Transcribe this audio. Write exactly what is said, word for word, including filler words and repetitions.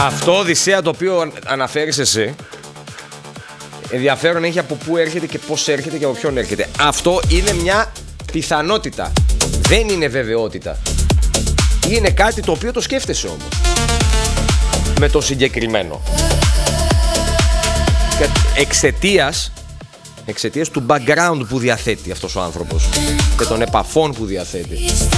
Αυτό, Οδυσσέα, το οποίο αναφέρεις εσύ, ενδιαφέρον έχει από πού έρχεται και πώς έρχεται και από ποιον έρχεται. Αυτό είναι μια πιθανότητα. Δεν είναι βεβαιότητα. Είναι κάτι το οποίο το σκέφτεσαι όμως. Με το συγκεκριμένο. Εξαιτίας, εξαιτίας του background που διαθέτει αυτός ο άνθρωπος και των επαφών που διαθέτει.